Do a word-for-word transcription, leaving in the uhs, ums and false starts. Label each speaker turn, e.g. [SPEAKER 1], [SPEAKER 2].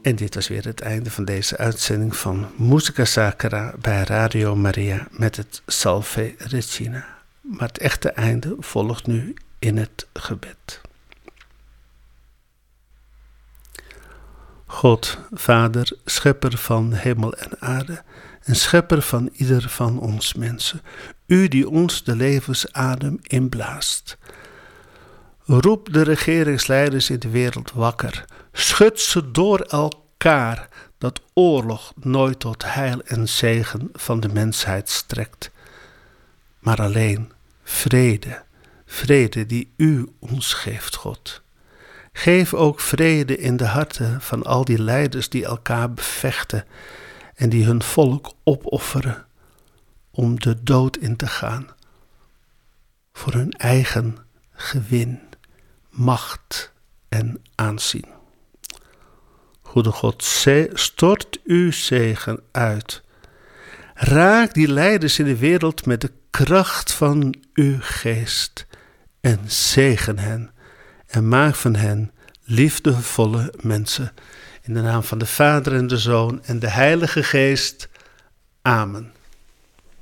[SPEAKER 1] En dit was weer het einde van deze uitzending van Musica Sacra bij Radio Maria met het Salve Regina. Maar het echte einde volgt nu in het gebed. God, Vader, schepper van hemel en aarde en schepper van ieder van ons mensen, u die ons de levensadem inblaast. Roep de regeringsleiders in de wereld wakker, schud ze door elkaar, dat oorlog nooit tot heil en zegen van de mensheid strekt, maar alleen vrede, vrede die u ons geeft, God. Geef ook vrede in de harten van al die leiders die elkaar bevechten en die hun volk opofferen om de dood in te gaan voor hun eigen gewin, macht en aanzien. Goede God, stort uw zegen uit. Raak die leiders in de wereld met de kracht van uw geest en zegen hen en maak van hen liefdevolle mensen. In de naam van de Vader en de Zoon en de Heilige Geest. Amen.